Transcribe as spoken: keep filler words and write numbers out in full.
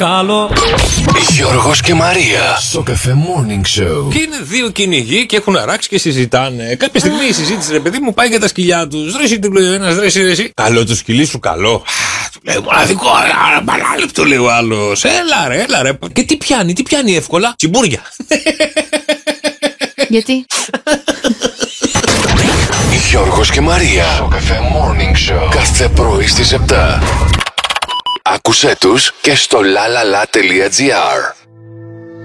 Καλό. Γιώργος και Μαρία στο Cafe Morning Show. Και είναι δύο κυνηγοί και έχουν αράξει και συζητάνε. Κάποια στιγμή η συζήτηση, ρε παιδί μου, πάει για τα σκυλιά του. Ρε, εσύ, του λέει ο ένα, ρε, εσύ, ρε, εσύ. Καλό το σκυλί σου, καλό. Του λέει μοναδικό, ένα μπανάλεπτο, λέει ο άλλο. Έλα, ρε, έλα, ρε. Και τι πιάνει, τι πιάνει εύκολα. Τσιμπούρια. Γιατί? Γιώργος και Μαρία στο Cafe Morning Show. Κάθε πρωί στις επτά. Άκουσέ τους και στο lalala.gr.